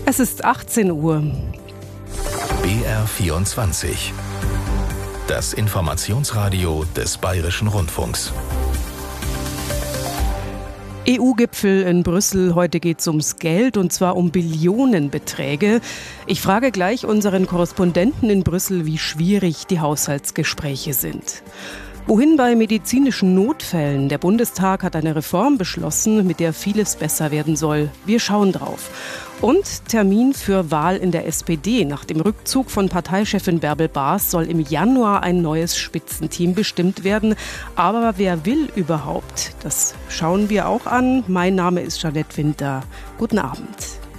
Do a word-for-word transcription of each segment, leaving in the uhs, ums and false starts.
Es ist achtzehn Uhr. B R vierundzwanzig. Das Informationsradio des Bayerischen Rundfunks. E U-Gipfel in Brüssel. Heute geht es ums Geld, und zwar um Billionenbeträge. Ich frage gleich unseren Korrespondenten in Brüssel, wie schwierig die Haushaltsgespräche sind. Wohin bei medizinischen Notfällen? Der Bundestag hat eine Reform beschlossen, mit der vieles besser werden soll. Wir schauen drauf. Und Termin für Wahl in der S P D. Nach dem Rückzug von Parteichefin Bärbel Baas soll im Januar ein neues Spitzenteam bestimmt werden. Aber wer will überhaupt? Das schauen wir auch an. Mein Name ist Jeanette Winter. Guten Abend.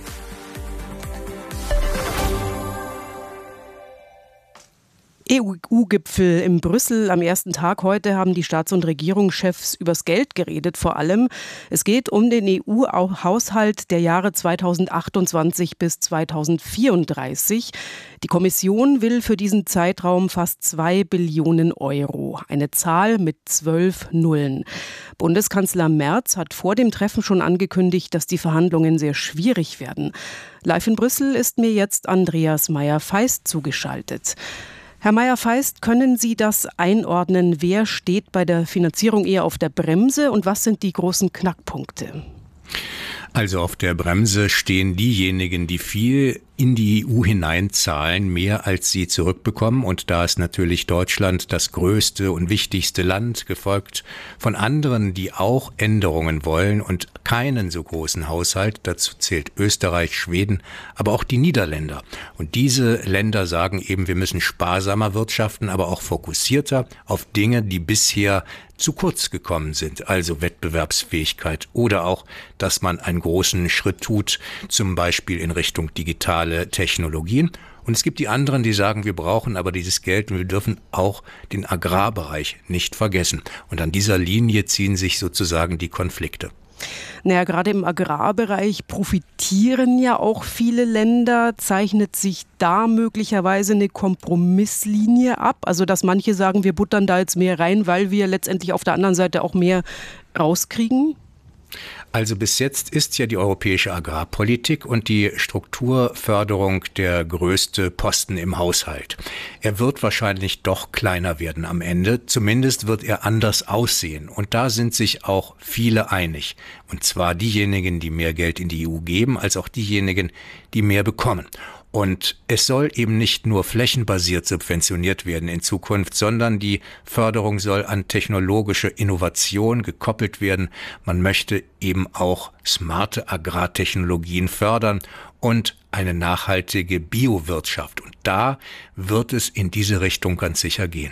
E U-Gipfel in Brüssel. Am ersten Tag heute haben die Staats- und Regierungschefs übers Geld geredet, vor allem. Es geht um den E U-Haushalt der Jahre zweitausendachtundzwanzig bis zweitausendvierunddreißig. Die Kommission will für diesen Zeitraum fast zwei Billionen Euro. Eine Zahl mit zwölf Nullen. Bundeskanzler Merz hat vor dem Treffen schon angekündigt, dass die Verhandlungen sehr schwierig werden. Live in Brüssel ist mir jetzt Andreas Meyer-Feist zugeschaltet. Herr Meyer-Feist, können Sie das einordnen? Wer steht bei der Finanzierung eher auf der Bremse und was sind die großen Knackpunkte? Also auf der Bremse stehen diejenigen, die viel in die E U hineinzahlen, mehr als sie zurückbekommen. Und da ist natürlich Deutschland das größte und wichtigste Land, gefolgt von anderen, die auch Änderungen wollen und keinen so großen Haushalt. Dazu zählt Österreich, Schweden, aber auch die Niederländer. Und diese Länder sagen eben, wir müssen sparsamer wirtschaften, aber auch fokussierter auf Dinge, die bisher zu kurz gekommen sind, also Wettbewerbsfähigkeit oder auch, dass man einen großen Schritt tut, zum Beispiel in Richtung digitale Technologien. Und es gibt die anderen, die sagen, wir brauchen aber dieses Geld und wir dürfen auch den Agrarbereich nicht vergessen. Und an dieser Linie ziehen sich sozusagen die Konflikte. Naja, gerade im Agrarbereich profitieren ja auch viele Länder. Zeichnet sich da möglicherweise eine Kompromisslinie ab? Also, dass manche sagen, wir buttern da jetzt mehr rein, weil wir letztendlich auf der anderen Seite auch mehr rauskriegen? Also bis jetzt ist ja die europäische Agrarpolitik und die Strukturförderung der größte Posten im Haushalt. Er wird wahrscheinlich doch kleiner werden am Ende. Zumindest wird er anders aussehen. Und da sind sich auch viele einig. Und zwar diejenigen, die mehr Geld in die E U geben, als auch diejenigen, die mehr bekommen. Und es soll eben nicht nur flächenbasiert subventioniert werden in Zukunft, sondern die Förderung soll an technologische Innovation gekoppelt werden. Man möchte eben auch smarte Agrartechnologien fördern und eine nachhaltige Biowirtschaft. Und da wird es in diese Richtung ganz sicher gehen.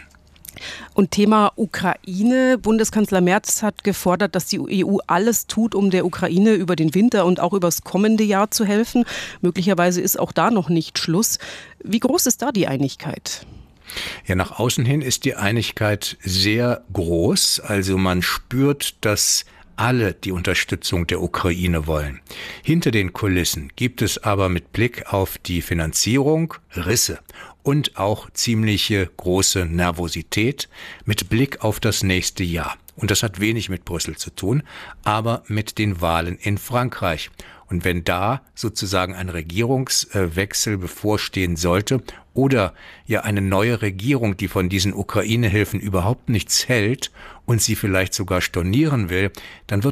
Und Thema Ukraine. Bundeskanzler Merz hat gefordert, dass die E U alles tut, um der Ukraine über den Winter und auch über das kommende Jahr zu helfen. Möglicherweise ist auch da noch nicht Schluss. Wie groß ist da die Einigkeit? Ja, nach außen hin ist die Einigkeit sehr groß. Also man spürt, dass alle die Unterstützung der Ukraine wollen. Hinter den Kulissen gibt es aber mit Blick auf die Finanzierung Risse und auch ziemliche große Nervosität mit Blick auf das nächste Jahr. Und das hat wenig mit Brüssel zu tun, aber mit den Wahlen in Frankreich. Und wenn da sozusagen ein Regierungswechsel bevorstehen sollte oder ja eine neue Regierung, die von diesen Ukraine-Hilfen überhaupt nichts hält und sie vielleicht sogar stornieren will, dann wird